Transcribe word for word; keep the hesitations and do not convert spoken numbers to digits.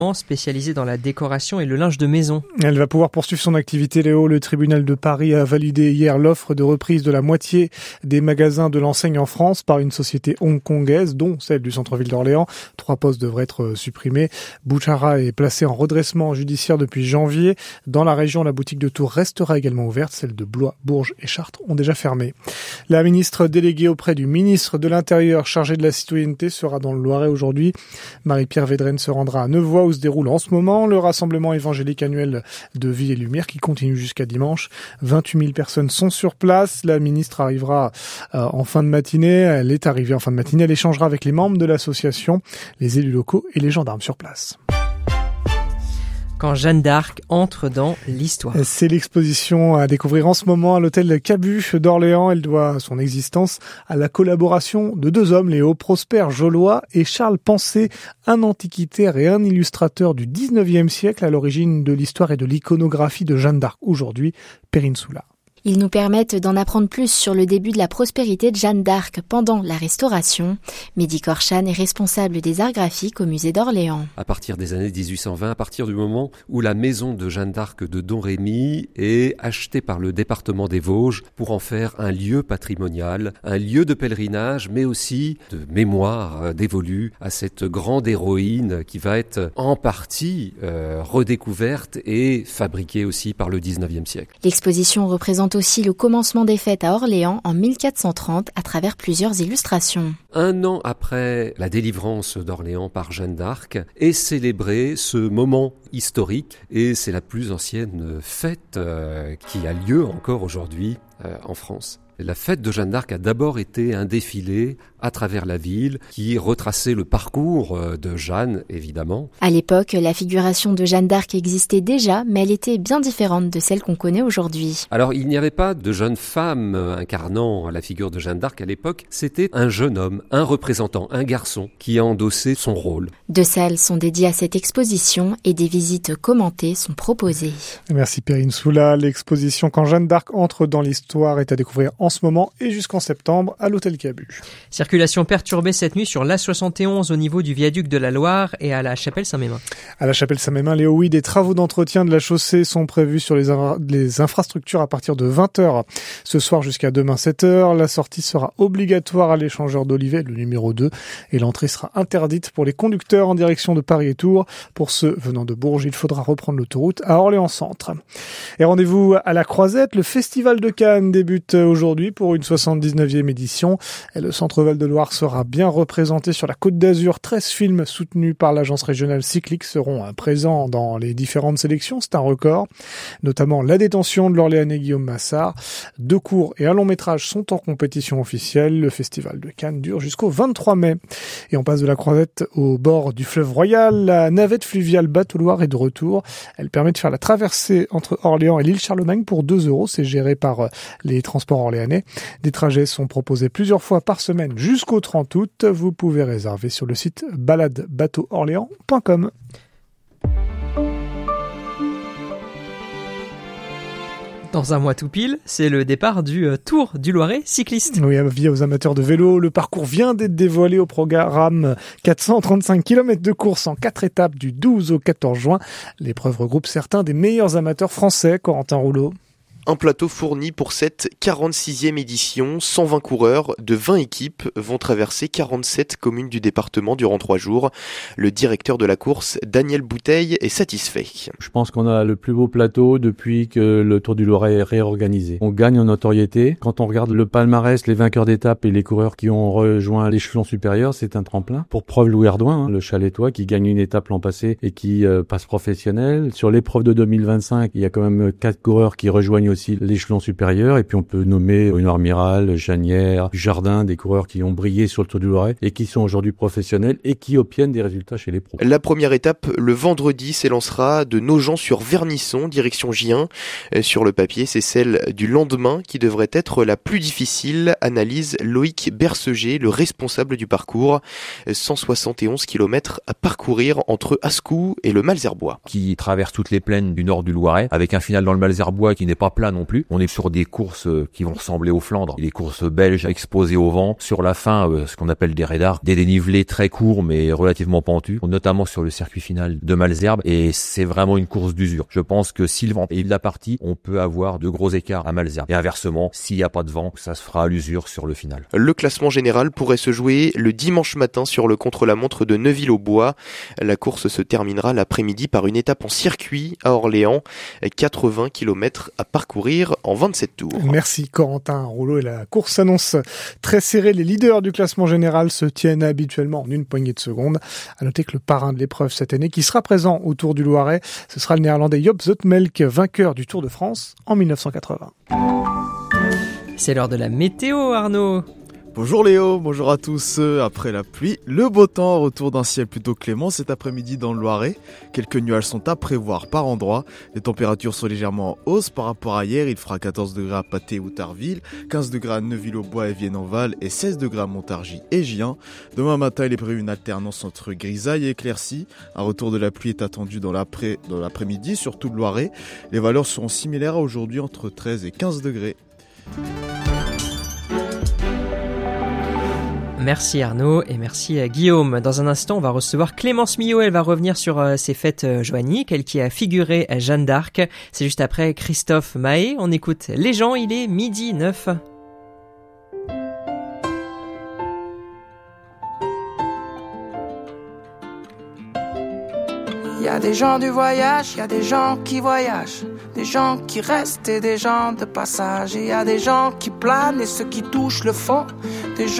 spécialisée dans la décoration et le linge de maison. Elle va pouvoir poursuivre son activité, Léo. Le tribunal de Paris a validé hier l'offre de reprise de la moitié des magasins de l'enseigne en France par une société hongkongaise, dont celle du centre-ville d'Orléans. Trois postes devraient être supprimés. Bouchara est placé en redressement judiciaire depuis janvier. Dans la région, la boutique de Tours restera également ouverte. Celles de Blois, Bourges et Chartres ont déjà fermé. La ministre déléguée auprès du ministre de l'Intérieur chargée de la citoyenneté sera dans le Loiret aujourd'hui. Marie-Pierre Védrenne se rendra à Nevoy où se déroule en ce moment le rassemblement évangélique annuel de Vie et Lumière qui continue jusqu'à dimanche. vingt-huit mille personnes sont sur place. La ministre arrivera euh, en fin de matinée. Elle est arrivée en fin de matinée. Elle échangera avec les membres de l'association, les élus locaux et les gendarmes sur place. Quand Jeanne d'Arc entre dans l'histoire. C'est l'exposition à découvrir en ce moment à l'hôtel Cabu d'Orléans. Elle doit son existence à la collaboration de deux hommes, Léo Prosper Jollois et Charles Pensé, un antiquitaire et un illustrateur du dix-neuvième siècle à l'origine de l'histoire et de l'iconographie de Jeanne d'Arc. Aujourd'hui, Perrine Soula. Ils nous permettent d'en apprendre plus sur le début de la prospérité de Jeanne d'Arc pendant la Restauration. Mehdi Korchan est responsable des arts graphiques au musée d'Orléans. À partir des années dix-huit cent vingt, à partir du moment où la maison de Jeanne d'Arc de Domrémy est achetée par le département des Vosges pour en faire un lieu patrimonial, un lieu de pèlerinage, mais aussi de mémoire dévolue à cette grande héroïne qui va être en partie euh, redécouverte et fabriquée aussi par le dix-neuvième siècle. L'exposition représente aussi le commencement des fêtes à Orléans en mille quatre cent trente à travers plusieurs illustrations. Un an après la délivrance d'Orléans par Jeanne d'Arc est célébré ce moment historique et c'est la plus ancienne fête euh, qui a lieu encore aujourd'hui euh, en France. La fête de Jeanne d'Arc a d'abord été un défilé à travers la ville qui retraçait le parcours de Jeanne, évidemment. À l'époque, la figuration de Jeanne d'Arc existait déjà, mais elle était bien différente de celle qu'on connaît aujourd'hui. Alors, il n'y avait pas de jeune femme incarnant la figure de Jeanne d'Arc à l'époque. C'était un jeune homme, un représentant, un garçon qui a endossé son rôle. Deux salles sont dédiées à cette exposition et des visites commentées sont proposées. Merci Perrine Soula. L'exposition Quand Jeanne d'Arc entre dans l'histoire est à découvrir en ce moment et jusqu'en septembre à l'hôtel Cabu. Circulation perturbée cette nuit sur l'A soixante et onze au niveau du viaduc de la Loire et à la Chapelle Saint-Mémin. À la Chapelle Saint-Mémin, Léo, oui, des travaux d'entretien de la chaussée sont prévus sur les, infra- les infrastructures à partir de vingt heures ce soir jusqu'à demain sept heures. La sortie sera obligatoire à l'échangeur d'Olivet, le numéro deux, et l'entrée sera interdite pour les conducteurs en direction de Paris et Tours. Pour ceux venant de Bourges, il faudra reprendre l'autoroute à Orléans-Centre. Et rendez-vous à la Croisette, le Festival de Cannes débute aujourd'hui pour une soixante-dix-neuvième édition. Et le Centre Val-de-Loire sera bien représenté sur la Côte d'Azur. treize films soutenus par l'agence régionale cyclique seront présents dans les différentes sélections. C'est un record. Notamment La détention de l'Orléanais Guillaume Massard. Deux courts et un long métrage sont en compétition officielle. Le Festival de Cannes dure jusqu'au vingt-trois mai. Et on passe de la Croisette au bord du fleuve Royal. La navette fluviale Bateau-Loire est de retour. Elle permet de faire la traversée entre Orléans et l'île Charlemagne pour deux euros. C'est géré par les transports orléanais. Des trajets sont proposés plusieurs fois par semaine jusqu'au trente août. Vous pouvez réserver sur le site balade bateau orléans point com. Dans un mois tout pile, c'est le départ du euh, Tour du Loiret cycliste. Oui, avis aux amateurs de vélo, le parcours vient d'être dévoilé au programme quatre cent trente-cinq kilomètres de course en quatre étapes du douze au quatorze juin. L'épreuve regroupe certains des meilleurs amateurs français, Corentin Rouleau. Un plateau fourni pour cette quarante-sixième édition. cent vingt coureurs de vingt équipes vont traverser quarante-sept communes du département durant trois jours. Le directeur de la course, Daniel Bouteille, est satisfait. Je pense qu'on a le plus beau plateau depuis que le Tour du Loiret est réorganisé. On gagne en notoriété. Quand on regarde le palmarès, les vainqueurs d'étapes et les coureurs qui ont rejoint l'échelon supérieur, c'est un tremplin. Pour preuve, Louis Ardouin, hein, le Chalétois, qui gagne une étape l'an passé et qui euh, passe professionnel. Sur l'épreuve de deux mille vingt-cinq, il y a quand même quatre coureurs qui rejoignent aussi l'échelon supérieur, et puis on peut nommer une Armiral, Janière, Jardin, des coureurs qui ont brillé sur le Tour du Loiret et qui sont aujourd'hui professionnels et qui obtiennent des résultats chez les pros. La première étape, le vendredi, s'élancera de Nogent sur Vernisson, direction Gien. Sur le papier, c'est celle du lendemain qui devrait être la plus difficile, analyse Loïc Berceger, le responsable du parcours. cent soixante et onze kilomètres à parcourir entre Ascou et le Malzerbois. Qui traverse toutes les plaines du nord du Loiret, avec un final dans le Malzerbois qui n'est pas plat non plus. On est sur des courses qui vont ressembler aux Flandres, des courses belges exposées au vent. Sur la fin, euh, ce qu'on appelle des radars, des dénivelés très courts mais relativement pentus, notamment sur le circuit final de Malesherbes. Et c'est vraiment une course d'usure. Je pense que si le vent est de la partie, on peut avoir de gros écarts à Malesherbes. Et inversement, s'il n'y a pas de vent, ça se fera à l'usure sur le final. Le classement général pourrait se jouer le dimanche matin sur le contre-la-montre de Neuville-aux-Bois. La course se terminera l'après-midi par une étape en circuit à Orléans. quatre-vingts kilomètres à parcourir en vingt-sept tours. Merci Corentin Rouleau, et la course s'annonce très serrée. Les leaders du classement général se tiennent habituellement en une poignée de secondes. À noter que le parrain de l'épreuve cette année, qui sera présent au Tour du Loiret, ce sera le néerlandais Joop Zoetemelk, vainqueur du Tour de France en mille neuf cent quatre-vingts. C'est l'heure de la météo, Arnaud. Bonjour Léo, bonjour à tous. Après la pluie, le beau temps, retour d'un ciel plutôt clément cet après-midi dans le Loiret. Quelques nuages sont à prévoir par endroits. Les températures sont légèrement en hausse par rapport à hier. Il fera quatorze degrés à Patay ou Tarville, quinze degrés à Neuville-aux-Bois et Vienne-en-Val et seize degrés à Montargis et Gien. Demain matin, il est prévu une alternance entre grisaille et éclaircie. Un retour de la pluie est attendu dans l'après, dans l'après-midi, sur tout le Loiret. Les valeurs seront similaires à aujourd'hui, entre treize et quinze degrés. Merci Arnaud et merci à Guillaume. Dans un instant, on va recevoir Clémence Millot. Elle va revenir sur euh, ses fêtes euh, joanniques, elle qui a figuré à Jeanne d'Arc. C'est juste après Christophe Mahé. On écoute Les gens, il est midi neuf. Il y a des gens du voyage, il y a des gens qui voyagent, des gens qui restent et des gens de passage. Il y a des gens qui planent et ceux qui touchent le fond, des gens